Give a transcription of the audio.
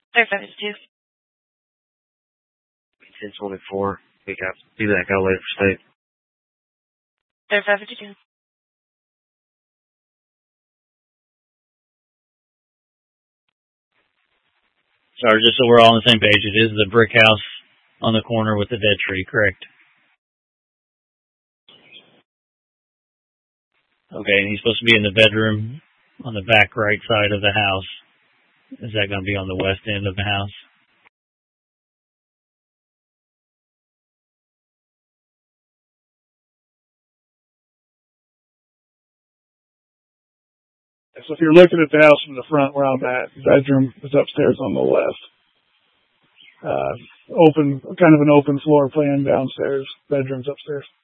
3552. 1024. Be back out later for state. 3552. Sorry, just so we're all on the same page, it is the brick house on the corner with the dead tree, correct? Okay, and he's supposed to be in the bedroom on the back right side of the house. Is that going to be on the west end of the house? So if you're looking at the house from the front where I'm at, the bedroom is upstairs on the left. Kind of an open floor plan downstairs, bedrooms upstairs.